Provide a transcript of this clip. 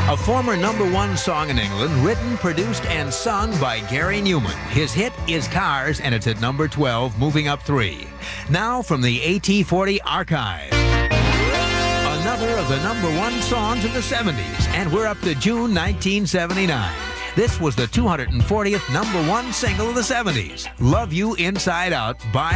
A former #1 song in England, written, produced, and sung by Gary Newman. His hit is Cars, and it's at number 12, moving up 3. Now from the AT40 archive. Another of the #1 songs of the 70s, and we're up to June 1979. This was the 240th #1 single of the 70s, Love You Inside Out by